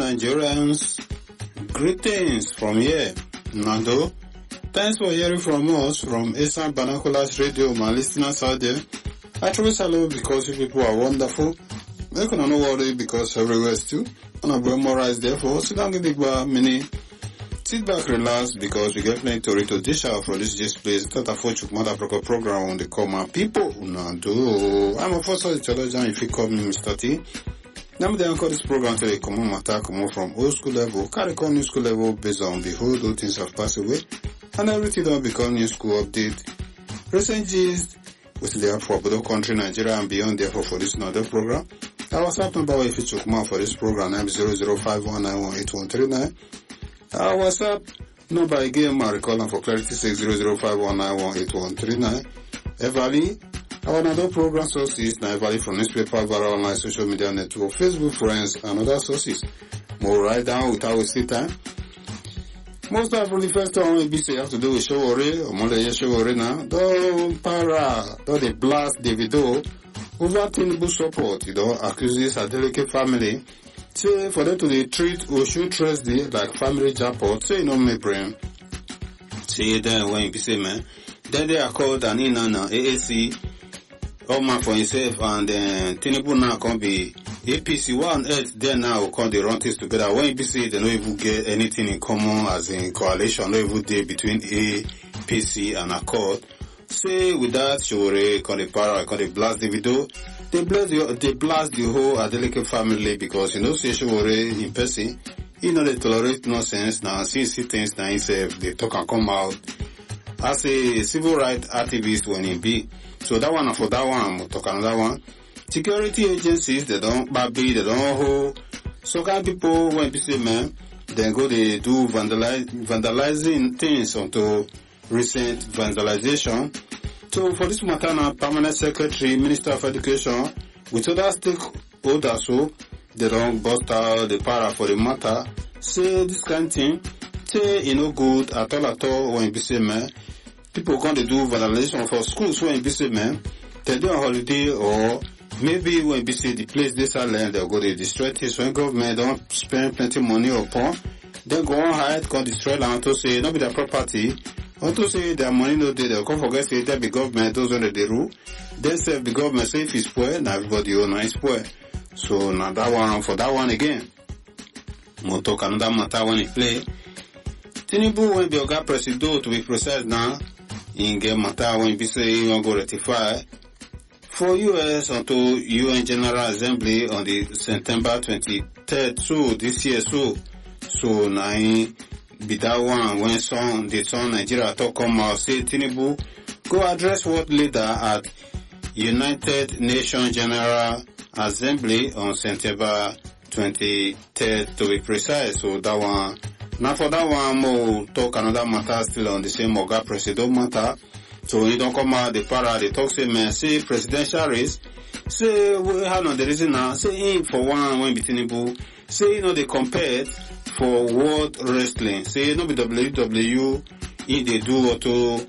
Nigerians, greetings from here, Nando. Thanks for hearing from us from Esan Banakulas Radio, my listeners out there. I truly salute because you people are wonderful. I cannot worry because everywhere is too. And I'm very moralized therefore. Sit down, mini. Sit back, relax because we get plenty to dish out for this place. Tata Fochuk Mother program on the common people. Nando. I'm a first intelligent if you call me Mr. T. Now they call this program to a common matter come from old school level, carry on new school level based on the whole things have passed away, and everything don't become new school update. Recent gist, which they have for both country, Nigeria and beyond, therefore for this another program. Our WhatsApp number if you took more for this program, I'm 0051918139. Our WhatsApp number again, my recall for clarity 6005198139. Everly. Our another program sources now value from newspaper, viral online social media network, Facebook friends, and other sources. More right down without wasting time. Most of the first time we say have to do with show or more than show now. Don't they blast the video over Tinubu support, accuses a delicate family. Say for them to treat or should trust the like family jackpot, say no me brain. Say then when you say man, then they are called an inana AAC. Man for himself and then Tinubu now can be APC 1 earth there now will come the run things together. When you say they don't even get anything in common as in coalition, no even day between APC and Accord. Say with that Shore can the para can they blast the video. They blast the whole Adeleke family because say Shore in person, they tolerate nonsense now see things now himself they talk and come out as a civil rights activist when he be. So that one, for that one, we'll talk another one. Security agencies, they don't hold. So kind of people, when you say, man, then they do vandalizing things onto recent vandalization. So for this matter now, Permanent Secretary, Minister of Education, with other stakeholders, so they don't bust out the para for the matter. Say this kind of thing, say, good at all when you say, man. People going to do vandalization for schools when you say, man, they do a holiday or maybe when you say the place they silent, they'll go to destroy things. When government don't spend plenty money upon, they go on hide, go destroy land to say, not be their property, or to say their money no day, they'll come forget say that the government those under the rule. Then say the government say if it's poor, now everybody own is poor. So now that one, for that one again, we'll talk another matter when it play. Tinubu when the Oga Presido to be precise now, in get matter when you say you want to go rectify for US unto UN General Assembly on the September 23rd so this year so now be that one when the son Nigeria talk come out say Tinubu go address world leader at United Nations General Assembly on September 23rd to be precise. So that one. Now for that one, we'll talk another matter still on the same Oga President matter. So he don't come out the para, they talk say, man, say presidential race. Say, we have no the reason now. Say him for one, when Tinubu. Say, they compared for world wrestling. Say, be WWE, they do auto,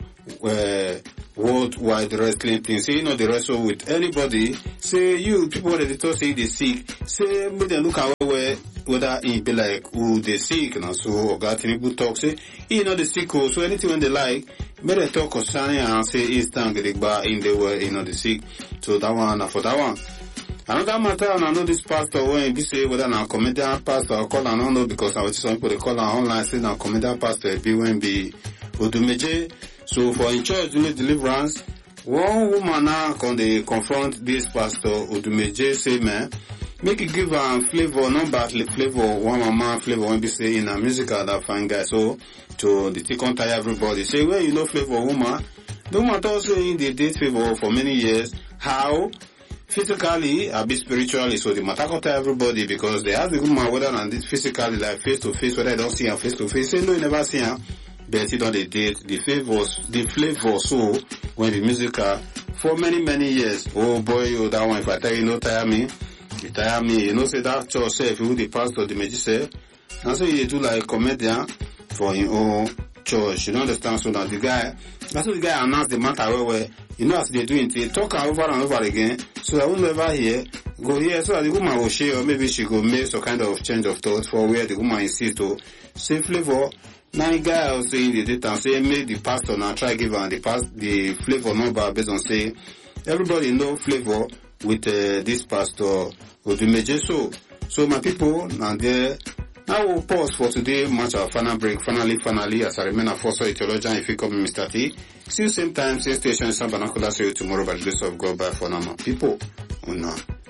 worldwide wrestling thing. Say, they wrestle with anybody. Say, you, people that they talk say they sick. Say, make them look at whether he be like who they sick now. So Oga Tinubu talk say the sick so anything when they like make them talk concerning and say he's stand in the way the sick. So that one for that one. Another matter and I know this pastor when he say whether now comedian pastor or call I don't know because I was some people they call online say now comedian pastor be when be Odumeje. So for in church doing deliverance, one woman now can they confront this pastor Odumeje say man make it give flavor, not badly flavor, one mama flavor when be say in a musical that fine guy. So to the take on tire everybody. Say well flavor woman. The woman also in the date favor for many years. How? Physically, a bit spiritually, so the matter tire everybody because they ask the woman whether and this physically like face to face, whether they don't see her face to face. Say no, you never see her. But it on the date, the flavor so when the musical for many years. Oh boy, that one if I tell you no tire me. You tire me, say that church say if you the pastor the message say and so you do like comedian for your own church. You don't understand so now the guy that's what the guy announced the matter where as they do it, they talk over and over again. So I will never hear go here so that the woman will share, or maybe she go make some kind of change of thought for where the woman insists to say flavor. Now guy I was saying the data say make the pastor now try give her the flavor number based on say everybody know flavor with this pastor Odumeje. So my people now there. Now we'll pause for today, match our final break. Finally, as I remain a force theologian, if you come in Mr. T. See you same time, same station, San Banacola. See you tomorrow by the grace of God. Bye for now, my people.